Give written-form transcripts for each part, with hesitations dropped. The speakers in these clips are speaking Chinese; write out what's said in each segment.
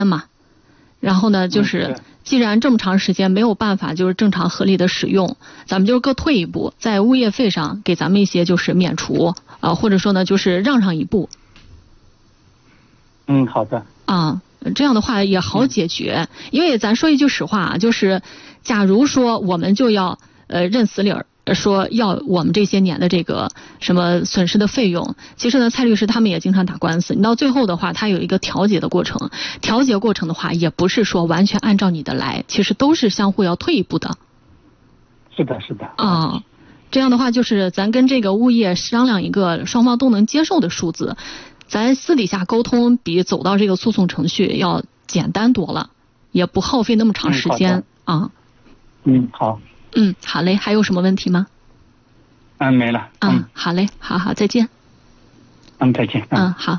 嘛。然后呢，就是既然这么长时间没有办法就是正常合理的使用，咱们就是各退一步，在物业费上给咱们一些就是免除或者说呢就是让上一步。 好的。 这样的话也好解决，因为咱说一句实话啊，就是假如说我们就要认死理儿。说要我们这些年的这个什么损失的费用，其实呢蔡律师他们也经常打官司，你到最后的话他有一个调解的过程，调解过程的话也不是说完全按照你的来，其实都是相互要退一步的。 是的是的。 这样的话就是咱跟这个物业商量一个双方都能接受的数字，咱私底下沟通比走到这个诉讼程序要简单多了，也不耗费那么长时间好。 好嘞，还有什么问题吗？ 没了。 好嘞，好，再见。 再见。 好。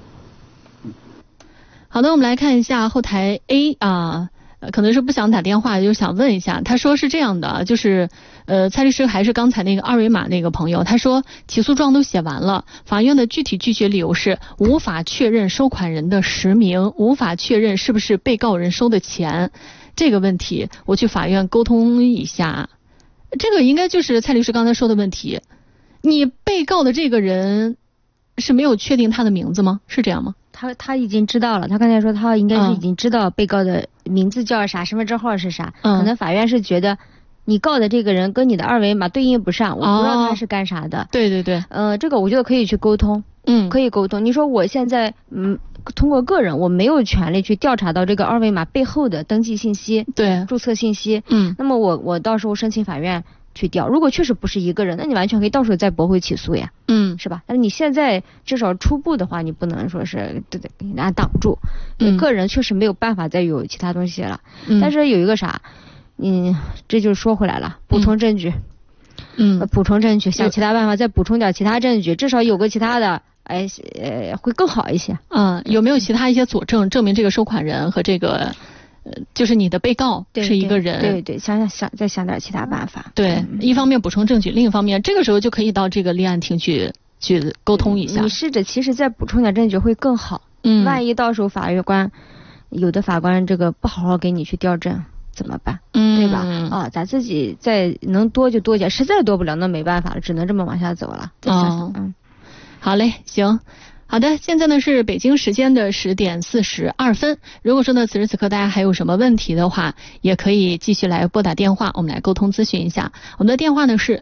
好的，我们来看一下后台 A 可能是不想打电话，就想问一下。他说是这样的，就是蔡律师还是刚才那个二维码那个朋友，他说起诉状都写完了，法院的具体拒绝理由是无法确认收款人的实名，无法确认是不是被告人收的钱。这个问题我去法院沟通一下，这个应该就是蔡律师刚才说的问题。你被告的这个人是没有确定他的名字吗？是这样吗？ 他已经知道了，他刚才说他应该是已经知道被告的名字叫啥，身份证号是啥。可能法院是觉得你告的这个人跟你的二维码对应不上，我不知道他是干啥的。 对。 这个我觉得可以去沟通。可以沟通。你说我现在通过个人我没有权利去调查到这个二维码背后的登记信息， 对， 注册信息。那么我到时候申请法院去调，如果确实不是一个人，那你完全可以到时候再驳回起诉呀。是吧？但是你现在至少初步的话，你不能说是对给人家挡住。个人确实没有办法再有其他东西了。但是有一个啥，这就说回来了，补充证据。补充证据，想其他办法再补充点其他证据，至少有个其他的，会更好一些。 有没有其他一些佐证，证明这个收款人和这个就是你的被告是一个人？ 对，再想点其他办法。 对，一方面补充证据，另一方面这个时候就可以到这个立案庭去沟通一下。 你试着其实再补充点证据会更好。万一到时候有的法官这个不好好给你去调证怎么办？对吧？咱自己再能多就多一点，实在多不了那没办法了，只能这么往下走了。 好嘞，行。好的，现在呢是北京时间的10点42分。如果说呢此时此刻大家还有什么问题的话，也可以继续来拨打电话，我们来沟通咨询一下。我们的电话呢是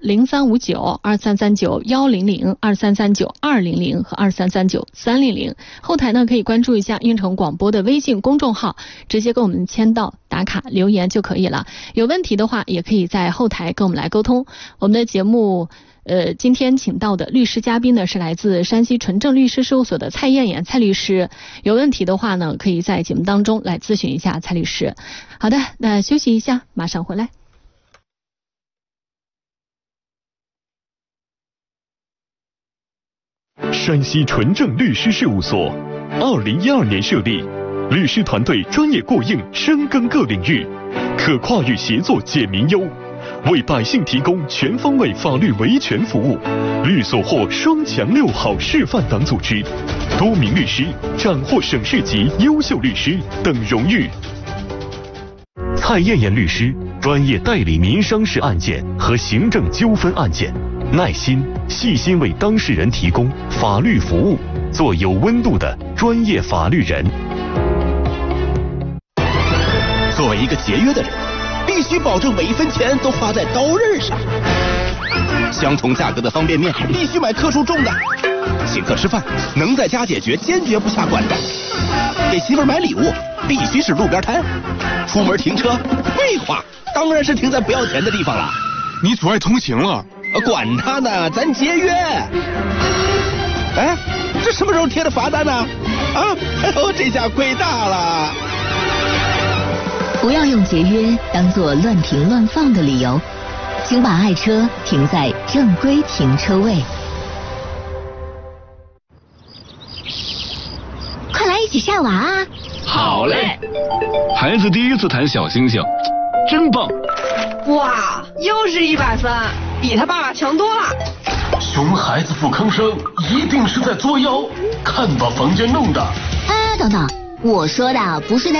03592339-100、2339-200和2339-300。后台呢可以关注一下运城广播的微信公众号，直接跟我们签到打卡留言就可以了。有问题的话也可以在后台跟我们来沟通。我们的节目今天请到的律师嘉宾呢是来自山西纯正律师事务所的蔡艳艳蔡律师，有问题的话呢可以在节目当中来咨询一下蔡律师。好的，那休息一下，马上回来。 山西纯正律师事务所2012年设立，律师团队专业过硬，深耕各领域，可跨域协作解民忧，为百姓提供全方位法律维权服务。律所获双强6好示范等组织，多名律师斩获省市级优秀律师等荣誉。蔡艳艳律师专业代理民商事案件和行政纠纷案件，耐心细心为当事人提供法律服务，做有温度的专业法律人。 作为一个节约的人，必须保证每一分钱都花在刀刃上。相同价格的方便面必须买克数重的，请客吃饭能在家解决，坚决不下馆子。给媳妇儿买礼物必须是路边摊，出门停车废话当然是停在不要钱的地方了。 你阻碍通行了。 管他呢，咱节约。哎，这什么时候贴的罚单呢？这下亏大了。 不要用节约当作乱停乱放的理由，请把爱车停在正规停车位。 快来一起晒娃啊！ 好嘞！孩子第一次弹小星星，真棒！ 哇，又是100分，比他爸爸强多了。 熊孩子不吭声，一定是在作妖，看把房间弄的。 等等，我说的不是在